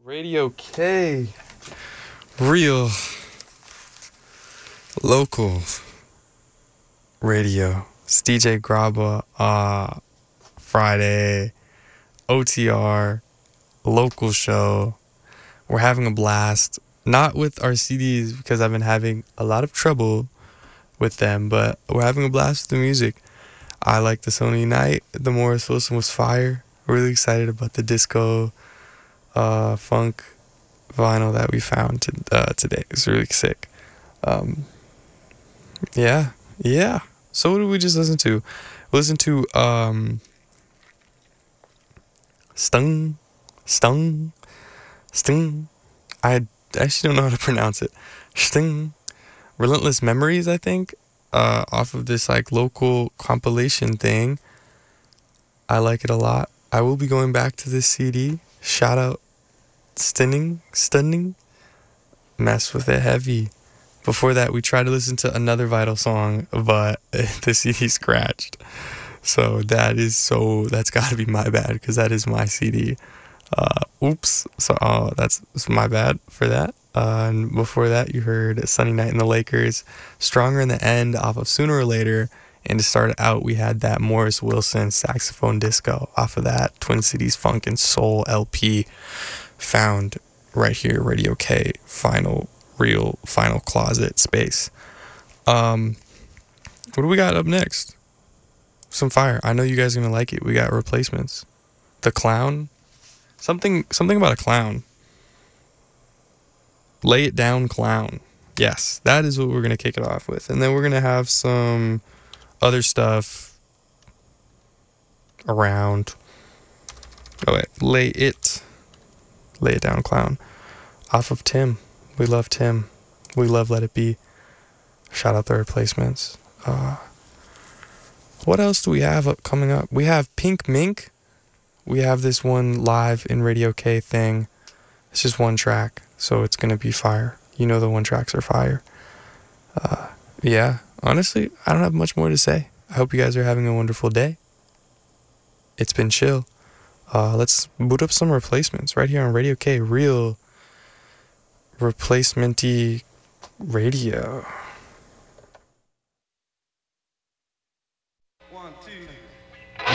Radio K. Real. Local. Radio. It's DJ Graba. Friday. OTR. Local show. We're having a blast. Not with our CDs because I've been having a lot of trouble with them, but we're having a blast with the music. I like the Sony Night. The Morris Wilson was fire. Really excited about the disco funk vinyl that we found today. It's really sick. Yeah. So what did we just listen to? We listened to Stung. I actually don't know how to pronounce it. Stung. Relentless Memories, I think. Off of this like local compilation thing. I like it a lot. I will be going back to this CD. Shout out Stunning. Mess with it heavy. Before that, we tried to listen to another Vital song, but the CD scratched. So that's gotta be my bad, because that is my CD. Oops. So that's my bad for that. And before that, you heard Sunny Night in the Lakers, Stronger in the End off of Sooner or Later. And to start out, we had that Morris Wilson saxophone disco off of that Twin Cities Funk and Soul LP, found right here, Radio K, final closet space. What do we got up next? Some fire. I know you guys are gonna like it. We got Replacements. The Clown. Something about a clown. Lay It Down Clown. Yes, that is what we're gonna kick it off with. And then we're gonna have some other stuff around. Oh wait, Lay It Down Clown. Off of Tim. We love Tim. We love Let It Be. Shout out the Replacements. What else do we have coming up? We have Pink Mink. We have this one live in Radio K thing. It's just one track, so it's gonna be fire. You know the one tracks are fire. Yeah, honestly, I don't have much more to say. I hope you guys are having a wonderful day. It's been chill. Let's boot up some Replacements right here on Radio K. Real replacement-y radio.